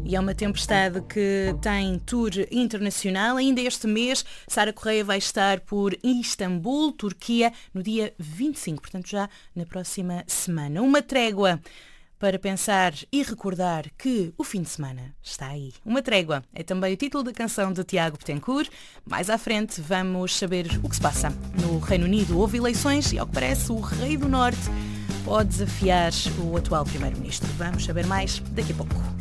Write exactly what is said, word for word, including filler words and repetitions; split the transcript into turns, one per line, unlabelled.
E é uma tempestade que tem tour internacional. Ainda este mês, Sara Correia vai estar por Istambul, Turquia, no dia vinte e cinco, portanto já na próxima semana. Uma trégua para pensar e recordar que o fim de semana está aí. Uma trégua é também o título da canção de Tiago Betancourt. Mais à frente vamos saber o que se passa no Reino Unido. Houve eleições e, ao que parece, o Rei do Norte pode desafiar o atual Primeiro-Ministro. Vamos saber mais daqui a pouco.